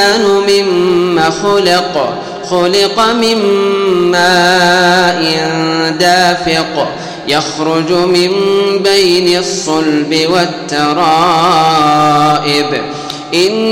الإنسان مما خلق من ماء دافق يخرج من بين الصلب والترائب